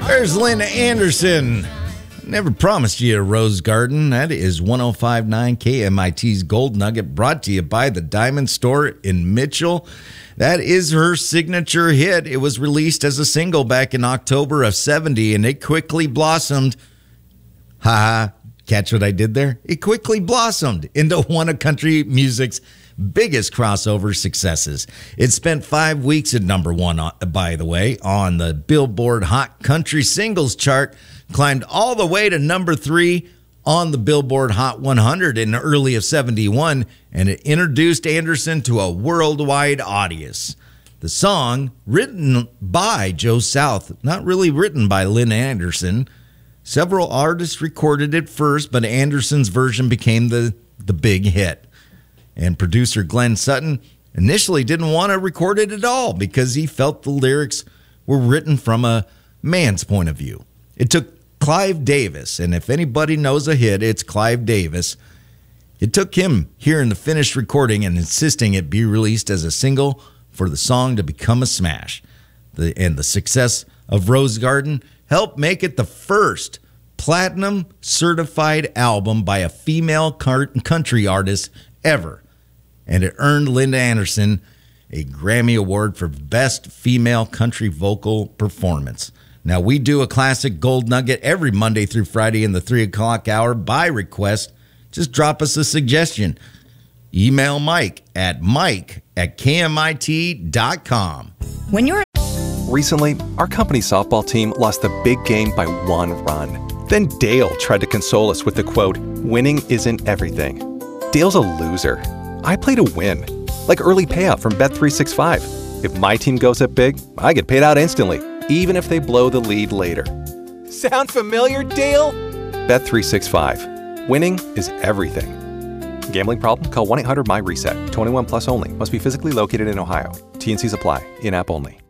There's Lynn Anderson. Never promised you a rose garden. That is 105.9 KMIT's Gold Nugget, brought to you by the Diamond Store in Mitchell. That is her signature hit. It was released as a single back in October of 70, and it quickly blossomed. Ha, catch what I did there? It quickly blossomed into one of country music's biggest crossover successes. It spent 5 weeks at number one, by the way, on the Billboard Hot Country Singles chart, climbed all the way to number 3 on the Billboard Hot 100 in early of 71, and it introduced Anderson to a worldwide audience. The song, written by Joe South, not really written by Lynn Anderson. Several artists recorded it first, but Anderson's version became the big hit. And producer Glenn Sutton initially didn't want to record it at all because he felt the lyrics were written from a man's point of view. It took Clive Davis, and if anybody knows a hit, it's Clive Davis. It took him hearing the finished recording and insisting it be released as a single for the song to become a smash. And the success of Rose Garden helped make it the first platinum certified album by a female country artist ever. And it earned Linda Anderson a Grammy Award for Best Female Country Vocal Performance. Now, we do a classic Gold Nugget every Monday through Friday in the 3 o'clock hour by request. Just drop us a suggestion. Email Mike at KMIT.com. When you're Recently, our company softball team lost the big game by 1 run. Then Dale tried to console us with the quote, "Winning isn't everything." Dale's a loser. I play to win, like early payout from Bet365. If my team goes up big, I get paid out instantly, even if they blow the lead later. Sound familiar, Dale? Bet365. Winning is everything. Gambling problem? Call 1-800-MY-RESET. 21 plus only. Must be physically located in Ohio. T&Cs apply. In-app only.